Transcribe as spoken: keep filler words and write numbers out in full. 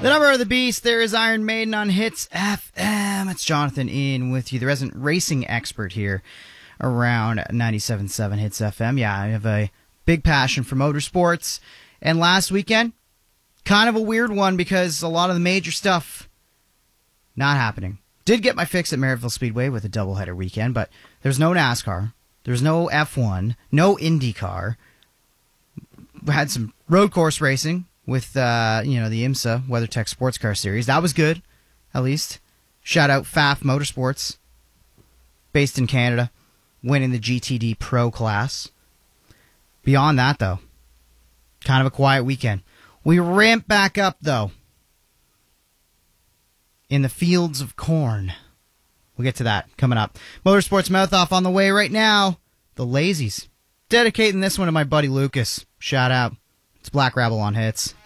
The number of the beast, there is Iron Maiden on Hits F M. It's Jonathan in with you, the resident racing expert here around ninety-seven point seven Hits F M. Yeah, I have a big passion for motorsports. And last weekend, kind of a weird one because a lot of the major stuff not happening. Did get my fix at Maryville Speedway with a doubleheader weekend, but there's no NASCAR. There's no F one, no IndyCar. We had some road course racing with, uh, you know, the IMSA WeatherTech Sports Car Series. That was good, at least. Shout out F A F Motorsports, based in Canada, winning the G T D Pro class. Beyond that, though, kind of a quiet weekend. We ramp back up, though, in the fields of corn. We'll get to that coming up. Motorsports Mouth Off on the way right now. The Lazies. Dedicating this one to my buddy Lucas. Shout out. It's Black Rebel on Hits.